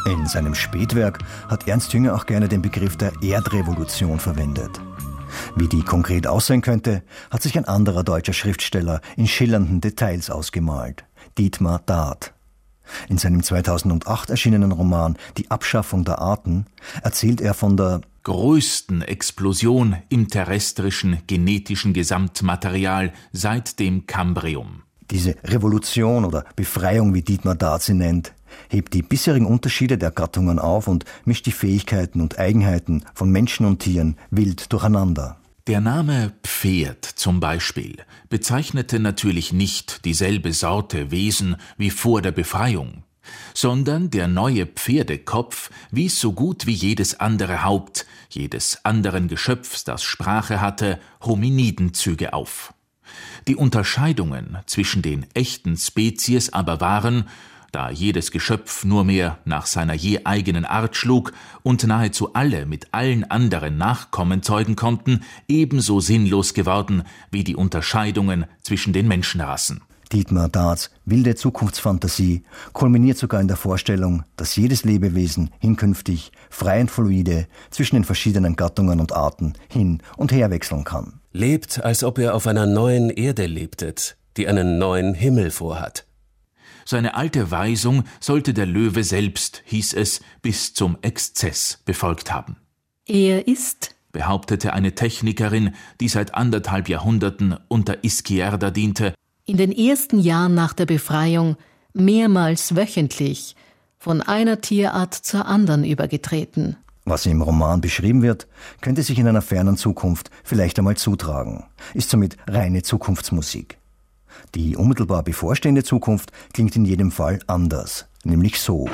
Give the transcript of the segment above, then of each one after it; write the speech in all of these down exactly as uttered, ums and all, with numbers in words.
In seinem Spätwerk hat Ernst Jünger auch gerne den Begriff der Erdrevolution verwendet. Wie die konkret aussehen könnte, hat sich ein anderer deutscher Schriftsteller in schillernden Details ausgemalt: Dietmar Dart. In seinem zweitausendacht erschienenen Roman Die Abschaffung der Arten erzählt er von der größten Explosion im terrestrischen genetischen Gesamtmaterial seit dem Kambrium. Diese Revolution oder Befreiung, wie Dietmar Dart sie nennt, hebt die bisherigen Unterschiede der Gattungen auf und mischt die Fähigkeiten und Eigenheiten von Menschen und Tieren wild durcheinander. Der Name Pferd zum Beispiel bezeichnete natürlich nicht dieselbe Sorte Wesen wie vor der Befreiung, sondern der neue Pferdekopf wies so gut wie jedes andere Haupt, jedes anderen Geschöpfs, das Sprache hatte, Hominidenzüge auf. Die Unterscheidungen zwischen den echten Spezies aber waren, da jedes Geschöpf nur mehr nach seiner je eigenen Art schlug und nahezu alle mit allen anderen Nachkommen zeugen konnten, ebenso sinnlos geworden wie die Unterscheidungen zwischen den Menschenrassen. Dietmar Darts wilde Zukunftsfantasie kulminiert sogar in der Vorstellung, dass jedes Lebewesen hinkünftig frei und fluide zwischen den verschiedenen Gattungen und Arten hin und her wechseln kann. Lebt, als ob ihr auf einer neuen Erde lebtet, die einen neuen Himmel vorhat. Seine alte Weisung sollte der Löwe selbst, hieß es, bis zum Exzess befolgt haben. Er ist, behauptete eine Technikerin, die seit anderthalb Jahrhunderten unter Izquierda diente, in den ersten Jahren nach der Befreiung mehrmals wöchentlich von einer Tierart zur anderen übergetreten. Was im Roman beschrieben wird, könnte sich in einer fernen Zukunft vielleicht einmal zutragen, ist somit reine Zukunftsmusik. Die unmittelbar bevorstehende Zukunft klingt in jedem Fall anders, nämlich so.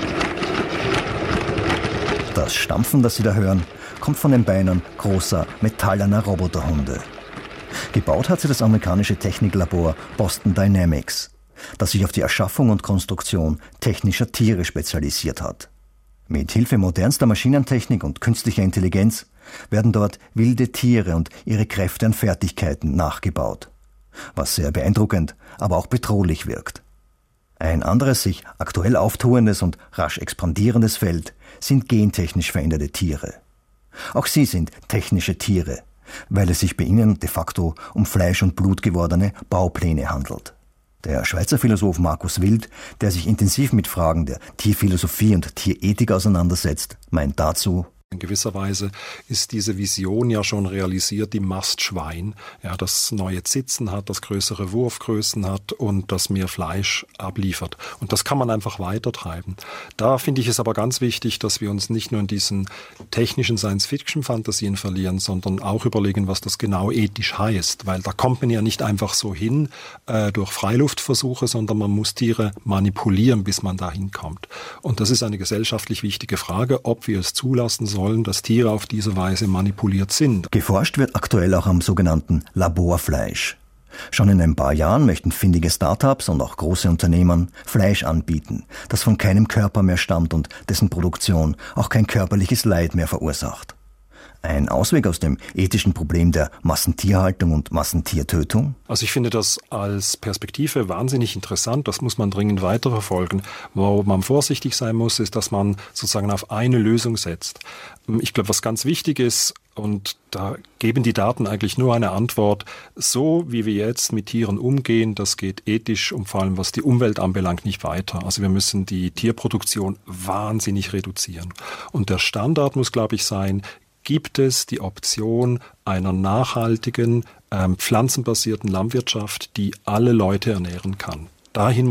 Das Stampfen, das Sie da hören, kommt von den Beinen großer, metallerner Roboterhunde. Gebaut hat sie das amerikanische Techniklabor Boston Dynamics, das sich auf die Erschaffung und Konstruktion technischer Tiere spezialisiert hat. Mit Hilfe modernster Maschinentechnik und künstlicher Intelligenz werden dort wilde Tiere und ihre Kräfte und Fertigkeiten nachgebaut, was sehr beeindruckend, aber auch bedrohlich wirkt. Ein anderes sich aktuell auftuendes und rasch expandierendes Feld sind gentechnisch veränderte Tiere. Auch sie sind technische Tiere, weil es sich bei ihnen de facto um Fleisch und Blut gewordene Baupläne handelt. Der Schweizer Philosoph Markus Wild, der sich intensiv mit Fragen der Tierphilosophie und Tierethik auseinandersetzt, meint dazu: In gewisser Weise ist diese Vision ja schon realisiert im Mastschwein, ja, das neue Zitzen hat, das größere Wurfgrößen hat und das mehr Fleisch abliefert. Und das kann man einfach weitertreiben. Da finde ich es aber ganz wichtig, dass wir uns nicht nur in diesen technischen Science-Fiction-Fantasien verlieren, sondern auch überlegen, was das genau ethisch heißt. Weil da kommt man ja nicht einfach so hin äh, durch Freiluftversuche, sondern man muss Tiere manipulieren, bis man dahin kommt. Und das ist eine gesellschaftlich wichtige Frage, ob wir es zulassen sollen, dass Tiere auf diese Weise manipuliert sind. Geforscht wird aktuell auch am sogenannten Laborfleisch. Schon in ein paar Jahren möchten findige Startups und auch große Unternehmen Fleisch anbieten, das von keinem Körper mehr stammt und dessen Produktion auch kein körperliches Leid mehr verursacht. Ein Ausweg aus dem ethischen Problem der Massentierhaltung und Massentiertötung? Also ich finde das als Perspektive wahnsinnig interessant. Das muss man dringend weiterverfolgen. Wo man vorsichtig sein muss, ist, dass man sozusagen auf eine Lösung setzt. Ich glaube, was ganz wichtig ist, und da geben die Daten eigentlich nur eine Antwort, so wie wir jetzt mit Tieren umgehen, das geht ethisch und vor allem was die Umwelt anbelangt nicht weiter. Also wir müssen die Tierproduktion wahnsinnig reduzieren. Und der Standard muss, glaube ich, sein, gibt es die Option einer nachhaltigen, ähm, pflanzenbasierten Landwirtschaft, die alle Leute ernähren kann. Dahin